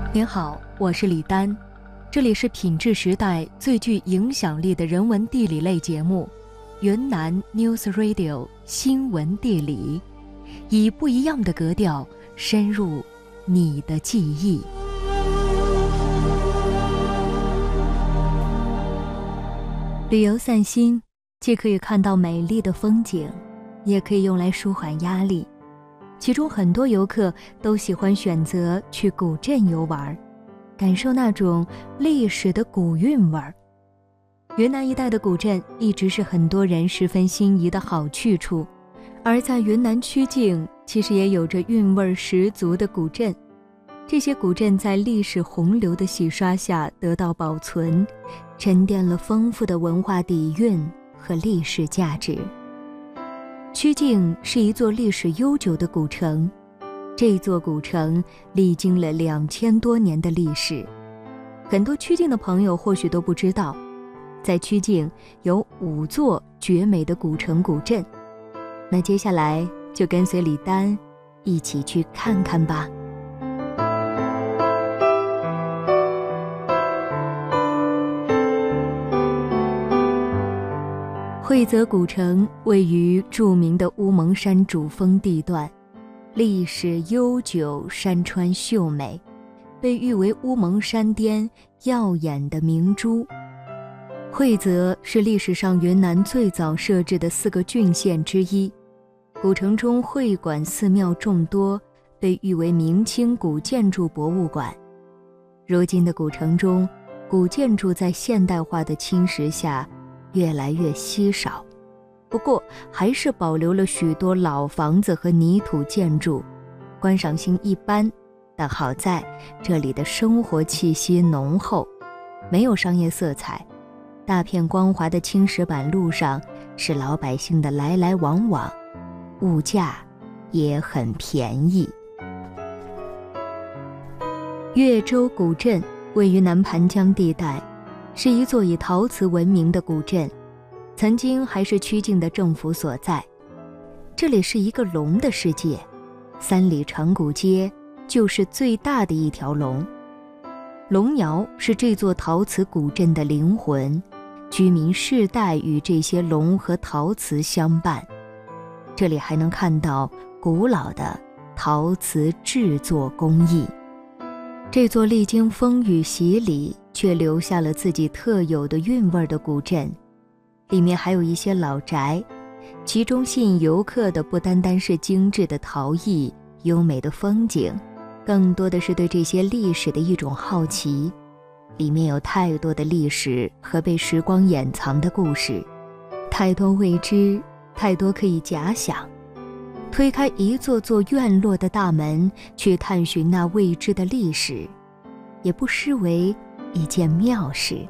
您好，我是李丹，这里是品质时代最具影响力的人文地理类节目云南 News Radio 新闻地理，以不一样的格调深入你的记忆。旅游散心，既可以看到美丽的风景，也可以用来舒缓压力。其中很多游客都喜欢选择去古镇游玩，感受那种历史的古韵味儿。云南一带的古镇一直是很多人十分心仪的好去处，而在云南曲靖其实也有着韵味十足的古镇。这些古镇在历史洪流的洗刷下得到保存，沉淀了丰富的文化底蕴和历史价值。曲靖是一座历史悠久的古城，这座古城历经了2000多年的历史。很多曲靖的朋友或许都不知道，在曲靖有5座绝美的古城古镇。那接下来就跟随李丹一起去看看吧。惠泽古城位于著名的乌蒙山主峰地段，历史悠久，山川秀美，被誉为乌蒙山巅耀眼的明珠。惠泽是历史上云南最早设置的4个郡县之一，古城中会馆寺庙众多，被誉为明清古建筑博物馆。如今的古城中，古建筑在现代化的侵蚀下越来越稀少，不过还是保留了许多老房子和泥土建筑，观赏性一般，但好在这里的生活气息浓厚，没有商业色彩，大片光滑的青石板路上是老百姓的来来往往，物价也很便宜。越州古镇位于南盘江地带，是一座以陶瓷闻名的古镇，曾经还是曲靖的政府所在。这里是一个龙的世界，3里长古街就是最大的一条龙。龙窑是这座陶瓷古镇的灵魂，居民世代与这些龙和陶瓷相伴。这里还能看到古老的陶瓷制作工艺。这座历经风雨洗礼却留下了自己特有的韵味的古镇，里面还有一些老宅，其中吸引游客的不单单是精致的陶艺、优美的风景，更多的是对这些历史的一种好奇。里面有太多的历史和被时光掩藏的故事，太多未知，太多可以假想。推开一座座院落的大门，去探寻那未知的历史，也不失为一件妙事。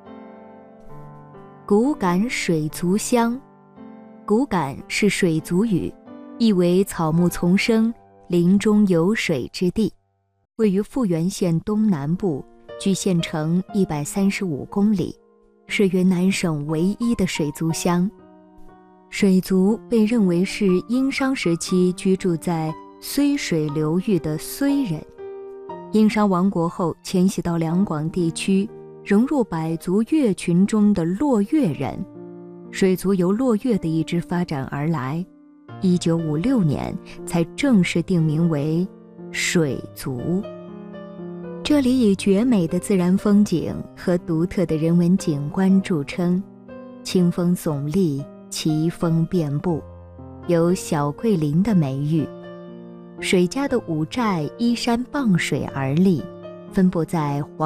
古感水族乡，古感是水族语，意为草木丛生、林中有水之地，位于富源县东南部，距县城135公里，是云南省唯一的水族乡。水族被认为是殷商时期居住在睢水流域的睢人，殷商亡国后迁徙到两广地区，融入百族越群中的洛越人。水族由洛越的一支发展而来，1956年才正式定名为水族。这里以绝美的自然风景和独特的人文景观著称，清风耸立，奇峰遍布，有小桂林的美誉。水家的5寨依山傍水而立，分布在黄